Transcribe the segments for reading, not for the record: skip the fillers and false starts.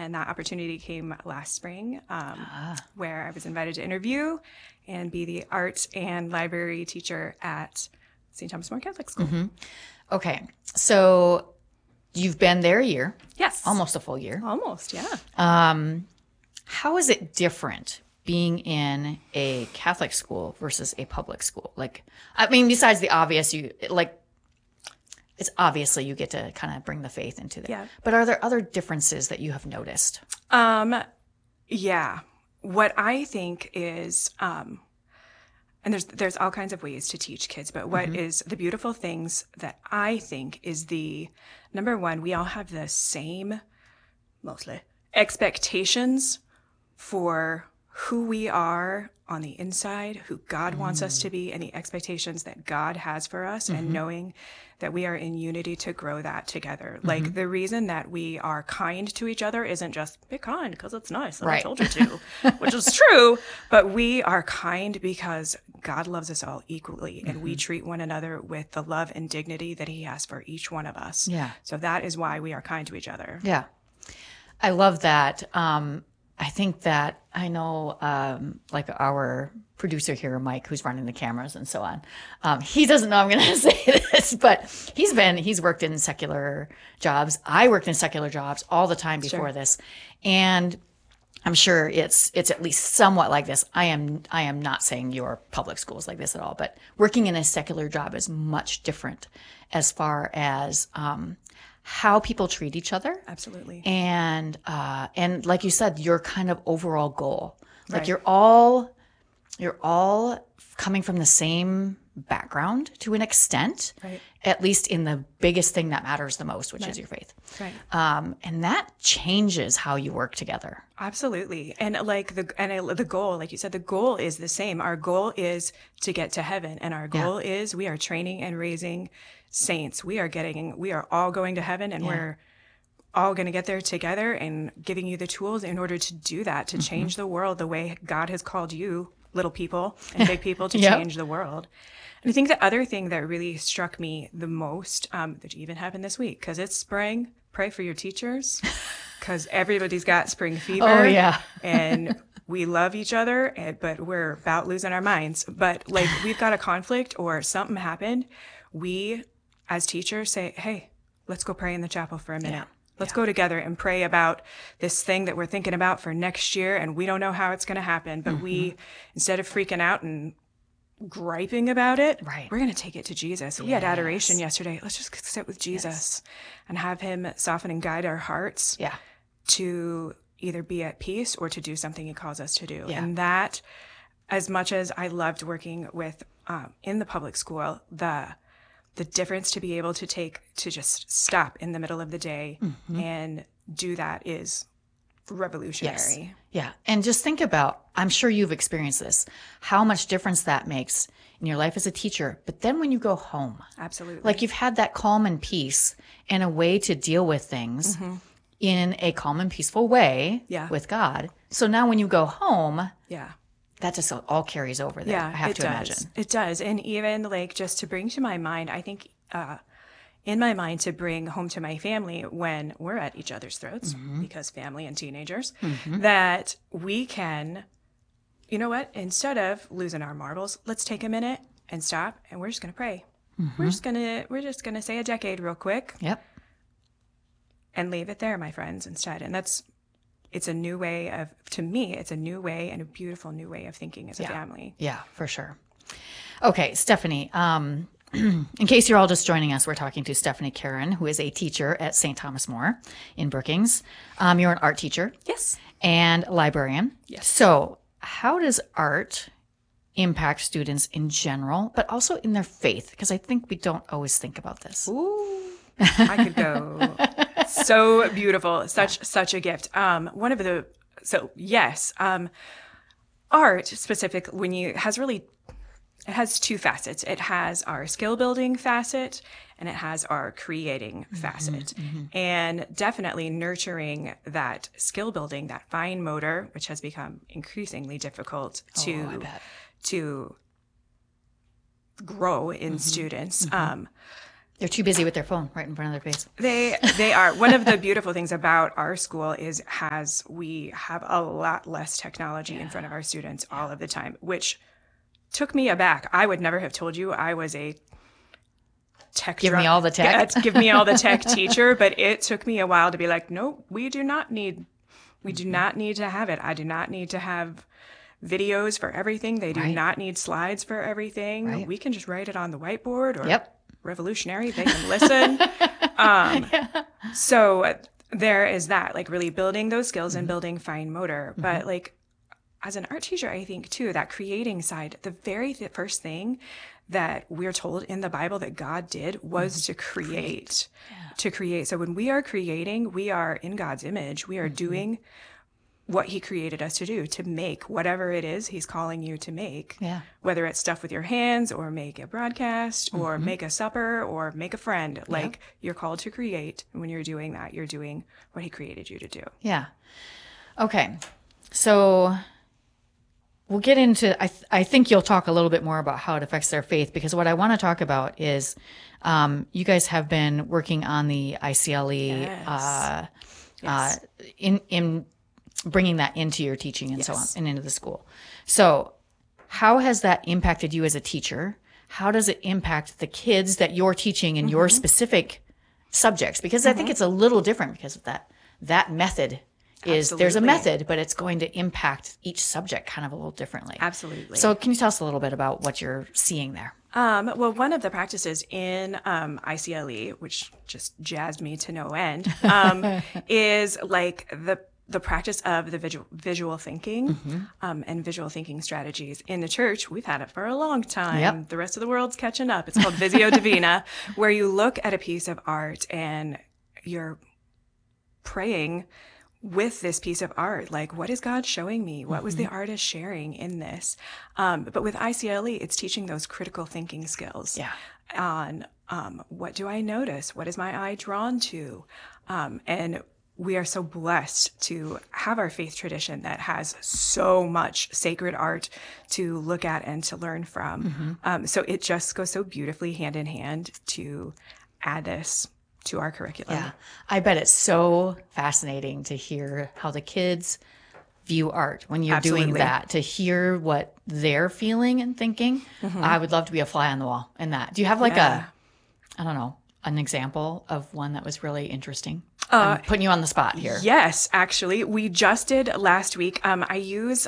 and that opportunity came last spring, where I was invited to interview and be the art and library teacher at St. Thomas More Catholic School. Okay. So you've been there a year. Yes. Almost a full year. Almost, yeah. How is it different being in a Catholic school versus a public school? Like, I mean, besides the obvious, it's obviously you get to kind of bring the faith into there. Yeah. But are there other differences that you have noticed? Yeah. What I think is, and there's all kinds of ways to teach kids, but what is the beautiful things that I think is the number one, we all have the same, mostly, expectations for who we are on the inside, who God wants us to be, and the expectations that God has for us, and knowing that we are in unity to grow that together. Like, the reason that we are kind to each other isn't just be kind because it's nice and I told you to, which is true, but we are kind because God loves us all equally, and we treat one another with the love and dignity that he has for each one of us. Yeah. So that is why we are kind to each other. Yeah. I love that. I think that I know, like our producer here, Mike, who's running the cameras and so on. He doesn't know I'm going to say this, but he's worked in secular jobs. I worked in secular jobs all the time before this. And I'm sure it's at least somewhat like this. I am not saying your public school is like this at all, but working in a secular job is much different as far as, how people treat each other. Absolutely. And like you said, your kind of overall goal, like you're all coming from the same background to an extent, at least in the biggest thing that matters the most, which is your faith. Right. And that changes how you work together. Absolutely. And the goal, like you said, the goal is the same. Our goal is to get to heaven. And our goal is we are training and raising saints. We are all going to heaven, and we're all going to get there together, and giving you the tools in order to do that, to change the world the way God has called you, little people and big people, to change the world. And I think the other thing that really struck me the most, that even happened this week, because it's spring, pray for your teachers, because everybody's got spring fever. Oh, yeah. And we love each other, but we're about losing our minds. But like, we've got a conflict or something happened. We, as teachers, say, hey, let's go pray in the chapel for a minute. Yeah. Let's go together and pray about this thing that we're thinking about for next year, and we don't know how it's going to happen. But we, instead of freaking out and griping about it, we're going to take it to Jesus. We had adoration yesterday. Let's just sit with Jesus and have him soften and guide our hearts to either be at peace or to do something he calls us to do. Yeah. And that, as much as I loved working with in the public school, the difference to be able to just stop in the middle of the day and do that is revolutionary. Yes. Yeah. And just think about, I'm sure you've experienced this, how much difference that makes in your life as a teacher. But then when you go home, Absolutely. like you've had that calm and peace and a way to deal with things in a calm and peaceful way with God. So now when you go home, that just all carries over there. I have to imagine. It does. And even like, just to bring to my mind, I think in my mind, to bring home to my family when we're at each other's throats, because family and teenagers, that we can, you know what, instead of losing our marbles, let's take a minute and stop, and we're just going to pray. We're just going to say a decade real quick. Yep. And leave it there, my friends, instead. And it's a new way to me, it's a new way and a beautiful new way of thinking as a family. Yeah, for sure. Okay, Stephanie, in case you're all just joining us, we're talking to Stephanie Karen, who is a teacher at St. Thomas More in Brookings. You're an art teacher. Yes. And librarian. Yes. So how does art impact students in general, but also in their faith? Because I think we don't always think about this. Ooh, I could go. So beautiful. Such a gift. Art specific it has two facets. It has our skill building facet and it has our creating facet. And definitely nurturing that skill building, that fine motor, which has become increasingly difficult to grow in students. They're too busy with their phone right in front of their face. They are. One of the beautiful things about our school is we have a lot less technology in front of our students all of the time, which took me aback. I would never have told you I was a tech. Give me all the tech. Give me all the tech teacher, but it took me a while to be like, no, we do not need to have it. I do not need to have videos for everything. They do not need slides for everything. Right. We can just write it on the whiteboard or Yep. Revolutionary. They can listen. So there is that, like really building those skills and building fine motor. But like as an art teacher, I think too, that creating side, the very first thing that we're told in the Bible that God did was to create, to create. So when we are creating, we are in God's image. We are doing what he created us to do, to make whatever it is he's calling you to make. Yeah. Whether it's stuff with your hands or make a broadcast or make a supper or make a friend, like you're called to create. And when you're doing that, you're doing what he created you to do. Yeah. Okay. So we'll get into, I think you'll talk a little bit more about how it affects their faith, because what I want to talk about is you guys have been working on the ICLE in bringing that into your teaching and so on and into the school. So how has that impacted you as a teacher? How does it impact the kids that you're teaching in your specific subjects? Because I think it's a little different because of that method is there's a method, but it's going to impact each subject kind of a little differently. Absolutely. So can you tell us a little bit about what you're seeing there? Well, one of the practices in ICLE, which just jazzed me to no end, is like the practice of the visual thinking and visual thinking strategies. In the church, we've had it for a long time. Yep. The rest of the world's catching up. It's called Visio Divina, where you look at a piece of art and you're praying with this piece of art. Like, what is God showing me? What was the artist sharing in this? But with ICLE, it's teaching those critical thinking skills on what do I notice? What is my eye drawn to? And we are so blessed to have our faith tradition that has so much sacred art to look at and to learn from. So it just goes so beautifully hand in hand to add this to our curriculum. Yeah. I bet it's so fascinating to hear how the kids view art when you're doing that, to hear what they're feeling and thinking. I would love to be a fly on the wall in that. Do you have like an example of one that was really interesting? I'm putting you on the spot here. Yes, actually. We just did last week. I use,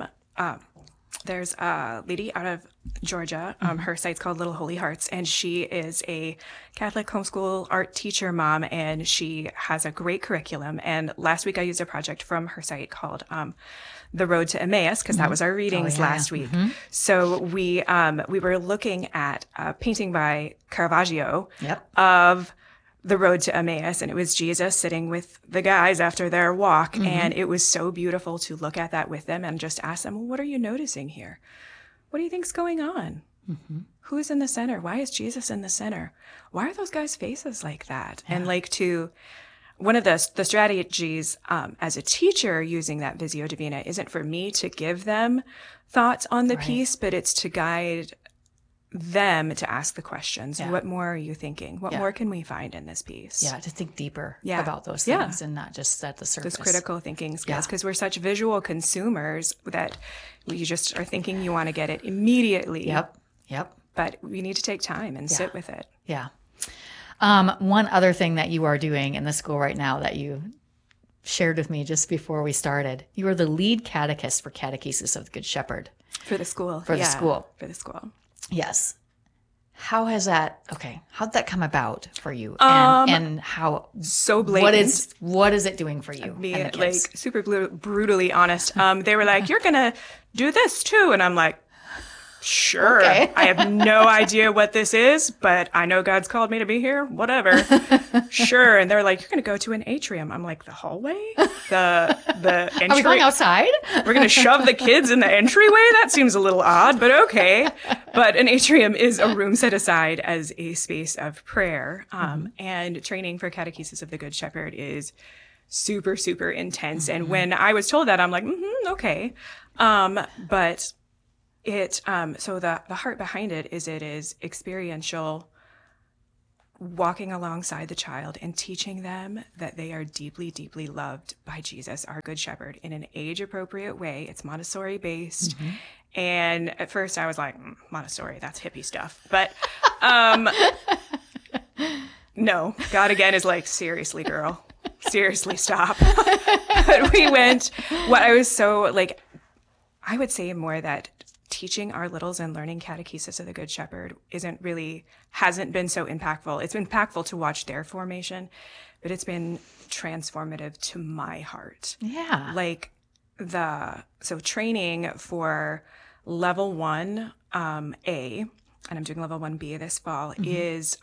there's a lady out of Georgia. Her site's called Little Holy Hearts, and she is a Catholic homeschool art teacher mom, and she has a great curriculum. And last week I used a project from her site called The Road to Emmaus, because that was our readings last week. So we were looking at a painting by Caravaggio of the road to Emmaus, and it was Jesus sitting with the guys after their walk. And it was so beautiful to look at that with them and just ask them, well, what are you noticing here? What do you think's going on? Who's in the center? Why is Jesus in the center? Why are those guys' faces like that? And like one of the strategies as a teacher using that Visio Divina isn't for me to give them thoughts on the piece, but it's to guide them to ask the questions. What more are you thinking? What more can we find in this piece? Yeah, to think deeper about those things and not just at the surface. Those critical thinking skills, because we're such visual consumers that we just are thinking you want to get it immediately. Yep. But we need to take time and sit with it. Yeah. One other thing that you are doing in the school right now that you shared with me just before we started, you are the lead catechist for Catechesis of the Good Shepherd. For the school. For the school. Yes. How'd that come about for you? And how, so blatant. What is it doing for you? Being like super brutally honest. They were like, you're going to do this too. And I'm like, sure. Okay. I have no idea what this is, but I know God's called me to be here. Whatever. Sure. And they're like, you're going to go to an atrium. I'm like, the hallway? The entry? Are we going outside? We're going to shove the kids in the entryway? That seems a little odd, but okay. But an atrium is a room set aside as a space of prayer. And training for Catechesis of the Good Shepherd is super, super intense. And when I was told that, I'm like, okay. But it, so the heart behind it is experiential walking alongside the child and teaching them that they are deeply, deeply loved by Jesus, our Good Shepherd, in an age-appropriate way. It's Montessori-based. And at first I was like, Montessori, that's hippie stuff. But no, God again is like, seriously, girl, seriously, stop. But we went, what I was so like, I would say more that teaching our littles and learning catechesis of the Good Shepherd hasn't been so impactful. It's been impactful to watch their formation, but it's been transformative to my heart. Yeah. Like so training for level 1, A, and I'm doing level 1B this fall, is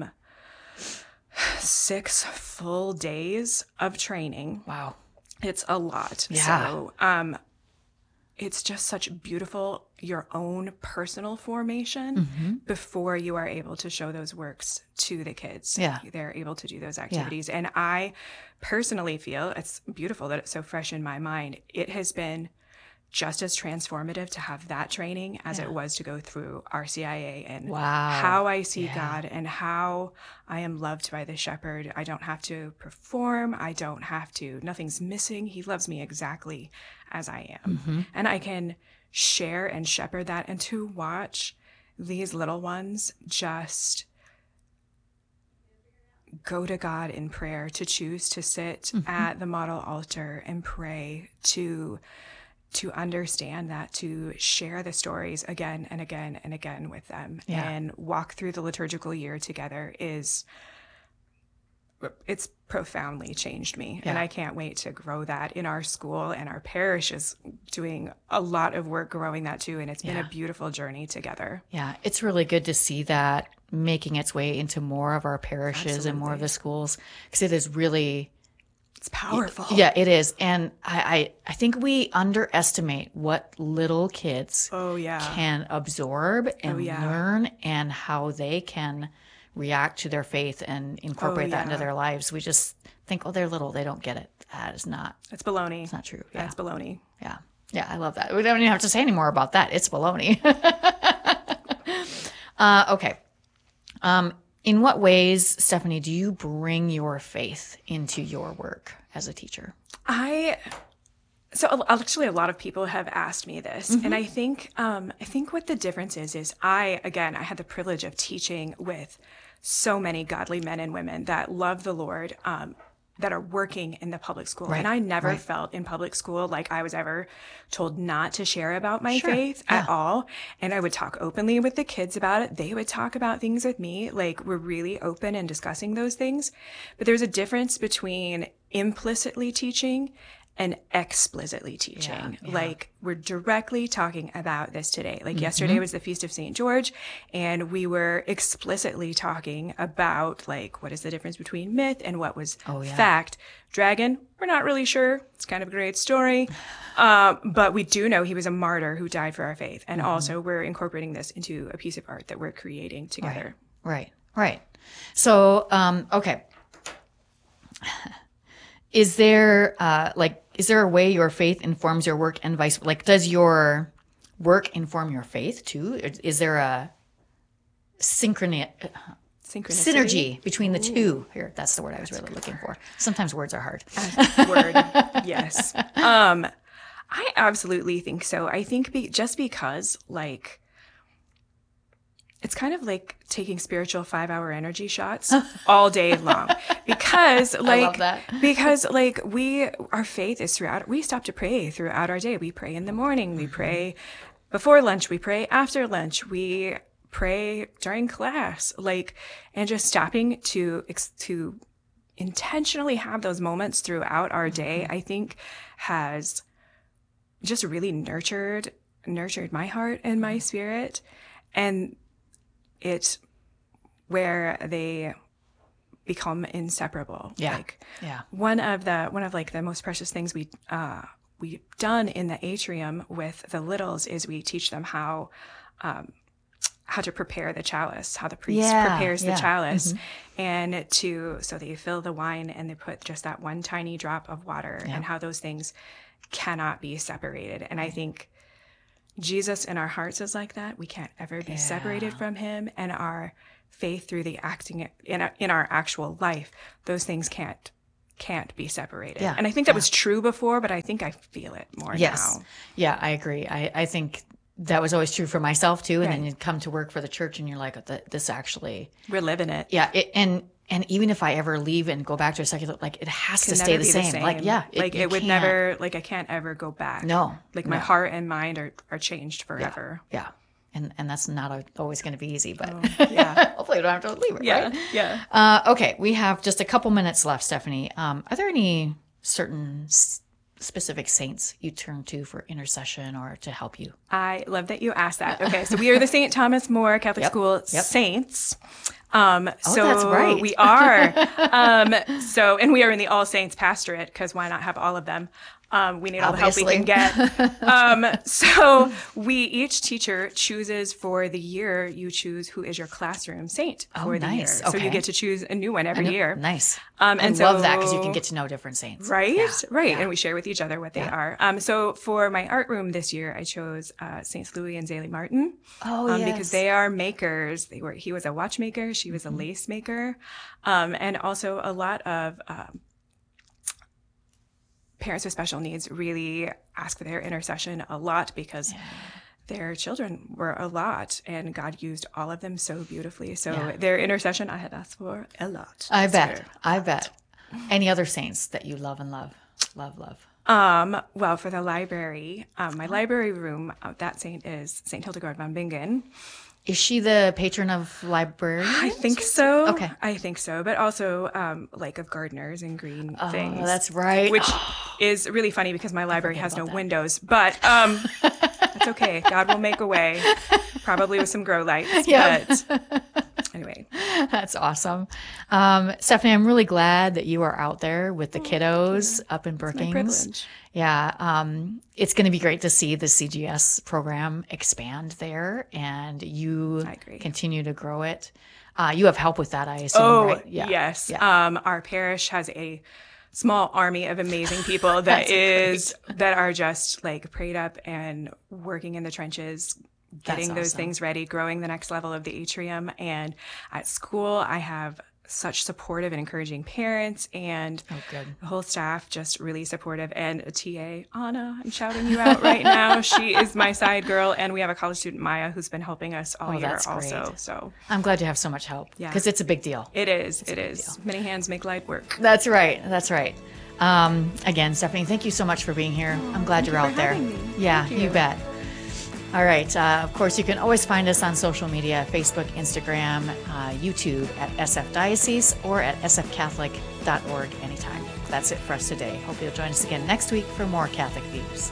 6 full days of training. Wow. It's a lot. Yeah. So, it's just such beautiful, your own personal formation before you are able to show those works to the kids. Yeah. They're able to do those activities. And I personally feel it's beautiful that it's so fresh in my mind. It has been just as transformative to have that training as it was to go through RCIA and how I see God and how I am loved by the shepherd. I don't have to perform. Nothing's missing. He loves me exactly as I am. And I can share and shepherd that, and to watch these little ones just go to God in prayer, to choose to sit at the model altar and pray, to understand that, to share the stories again and again and again with them, and walk through the liturgical year together it's profoundly changed me. And I can't wait to grow that in our school, and our parish is doing a lot of work growing that too. And it's been a beautiful journey together. Yeah. It's really good to see that making its way into more of our parishes and more of the schools, because it is really... It's powerful. Yeah, it is. And I think we underestimate what little kids can absorb and learn, and how they can react to their faith and incorporate that into their lives. We just think, they're little, they don't get it. That is not. It's baloney. It's not true. Yeah. That's baloney. Yeah. Yeah, I love that. We don't even have to say any more about that. It's baloney. Okay. In what ways, Stephanie, do you bring your faith into your work as a teacher? So actually a lot of people have asked me this, and I think what the difference is I had the privilege of teaching with so many godly men and women that love the Lord, that are working in the public school. Right. And I never felt in public school like I was ever told not to share about my faith at all. And I would talk openly with the kids about it. They would talk about things with me. Like, we're really open and discussing those things. But there's a difference between implicitly teaching and explicitly teaching. Like, we're directly talking about this today. Like, yesterday was the Feast of St. George, and we were explicitly talking about, like, what is the difference between myth and what was fact. Dragon, we're not really sure. It's kind of a great story. But we do know he was a martyr who died for our faith. And also, we're incorporating this into a piece of art that we're creating together. Right. So, okay. Is there a way your faith informs your work and vice? Like, does your work inform your faith too? Is there a synergy between the two? Here, that's the word I was really looking for. Sometimes words are hard. Yes. I absolutely think so. I think just because, like, it's kind of like taking spiritual 5-hour energy shots all day long, because like, I love that. Because like our faith is we stop to pray throughout our day. We pray in the morning, we pray before lunch, we pray after lunch, we pray during class, like, and just stopping to intentionally have those moments throughout our day, I think has just really nurtured my heart and my spirit. And it's where they become inseparable. One of the most precious things we've done in the atrium with the littles is we teach them how to prepare the chalice, how the priest prepares the chalice, and so they fill the wine and they put just that one tiny drop of water, and how those things cannot be separated. And I think Jesus in our hearts is like that. We can't ever be separated from him, and our faith through the acting in our actual life, those things can't be separated. Yeah. And I think that was true before, but I think I feel it more Yes. now. Yeah, I agree. I think that was always true for myself too. And Right. then you come to work for the church and you're like, this actually, We're living it. yeah. And even if I ever leave and go back to a secular, like it has to Can stay never the be same. Like, yeah, like you it would can't- never, like I can't ever go back. No, Like my no. heart and mind are changed forever. Yeah. And that's not always going to be easy, but yeah. hopefully we don't have to leave it, Yeah. right? Yeah. Okay, we have just a couple minutes left, Stephanie. Are there any certain specific saints you turn to for intercession or to help you? I love that you asked that. Okay, so we are the St. Thomas More Catholic School Saints. So that's right. we are. And we are in the All Saints pastorate because why not have all of them? We need all the help we can get. So each teacher chooses for the year, you choose who is your classroom saint for the year. nice. So you Okay. get to choose a new one every year. Nice. And I so, love that because you can get to know different saints. Right, Yeah. right. Yeah. And we share with each other what they are. So for my art room this year, I chose Saints Louis and Zélie Martin. Oh, yes. Because they are makers. He was a watchmaker. She was a lace maker. And also a lot of parents with special needs really ask for their intercession a lot because their children were a lot and God used all of them so beautifully. So their intercession I had asked for a lot. I bet. Any other saints that you love and love? Love. Well, for the library, my library room, that saint is Saint Hildegard von Bingen. Is she the patron of librarians? I think so. Okay. I think so. But also, like of gardeners and green things. Oh, that's right. Which is really funny because my library has no windows. But that's okay. God will make a way, probably with some grow lights. Yeah. But anyway. That's awesome. Stephanie, I'm really glad that you are out there with the kiddos up in Brookings. My privilege. Yeah. It's going to be great to see the CGS program expand there and you I agree. continue to grow it. You have help with that, I assume, Oh, right? Yeah. yes. Yeah. Our parish has a small army of amazing people that are just like prayed up and working in the trenches, getting That's those awesome. things ready, growing the next level of the atrium. And at school, I have such supportive and encouraging parents, and good. the whole staff just really supportive. And a TA, Anna, I'm shouting you out right now. She is my side girl, and we have a college student, Maya, who's been helping us all year that's also. great. So I'm glad you have so much help because it's a big deal. it is. Many hands make light work. That's right. Again, Stephanie, thank you so much for being here. I'm glad you're you out for there. having me. Yeah, Thank you you. bet. All right. Of course, you can always find us on social media, Facebook, Instagram, YouTube at SF Diocese or at sfcatholic.org anytime. That's it for us today. Hope you'll join us again next week for more Catholic Views.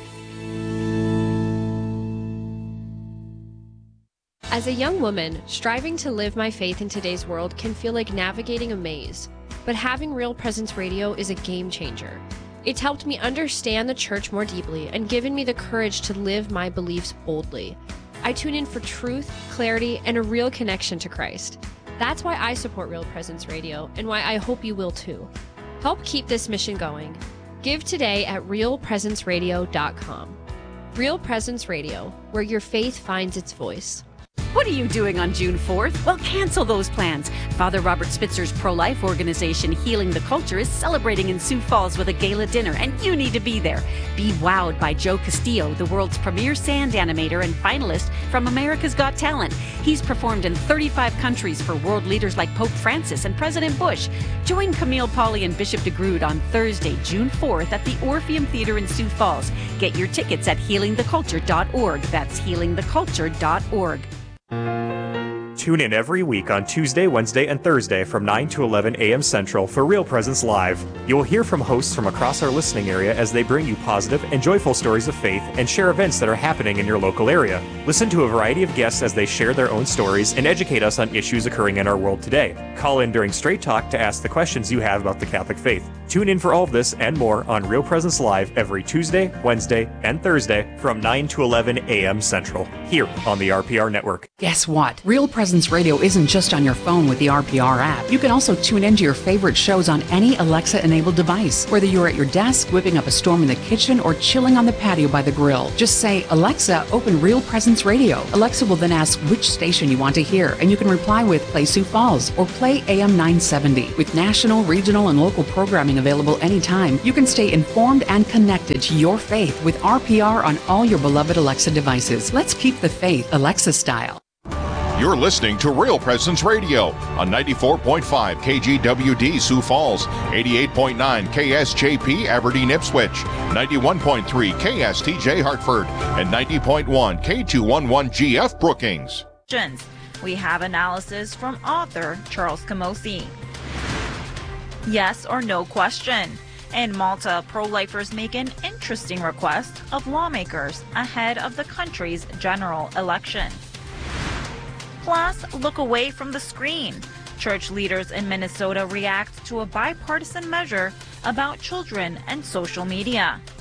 As a young woman, striving to live my faith in today's world can feel like navigating a maze. But having Real Presence Radio is a game changer. It's helped me understand the church more deeply and given me the courage to live my beliefs boldly. I tune in for truth, clarity, and a real connection to Christ. That's why I support Real Presence Radio and why I hope you will too. Help keep this mission going. Give today at realpresenceradio.com. Real Presence Radio, where your faith finds its voice. What are you doing on June 4th? Well, cancel those plans. Father Robert Spitzer's pro-life organization, Healing the Culture, is celebrating in Sioux Falls with a gala dinner, and you need to be there. Be wowed by Joe Castillo, the world's premier sand animator and finalist from America's Got Talent. He's performed in 35 countries for world leaders like Pope Francis and President Bush. Join Camille Pauly and Bishop DeGrood on Thursday, June 4th at the Orpheum Theater in Sioux Falls. Get your tickets at healingtheculture.org. That's healingtheculture.org. Tune in every week on Tuesday, Wednesday, and Thursday from 9 to 11 a.m. Central for Real Presence Live. You will hear from hosts from across our listening area as they bring you positive and joyful stories of faith and share events that are happening in your local area. Listen to a variety of guests as they share their own stories and educate us on issues occurring in our world today. Call in during Straight Talk to ask the questions you have about the Catholic faith. Tune in for all of this and more on Real Presence Live every Tuesday, Wednesday, and Thursday from 9 to 11 a.m. Central, here on the RPR Network. Guess what? Real Presence Radio isn't just on your phone with the RPR app. You can also tune into your favorite shows on any Alexa-enabled device, whether you're at your desk, whipping up a storm in the kitchen, or chilling on the patio by the grill. Just say, Alexa, open Real Presence Radio. Alexa will then ask which station you want to hear, and you can reply with Play Sioux Falls or Play AM 970. With national, regional, and local programming available anytime, you can stay informed and connected to your faith with RPR on all your beloved Alexa devices. Let's keep the faith Alexa style. You're listening to Real Presence Radio on 94.5 KGWD Sioux Falls, 88.9 KSJP Aberdeen Ipswich, 91.3 KSTJ Hartford, and 90.1 K211GF Brookings. We have analysis from author Charles Camosy. Yes or no question. In Malta, pro-lifers make an interesting request of lawmakers ahead of the country's general election. Plus, look away from the screen. Church leaders in Minnesota react to a bipartisan measure about children and social media.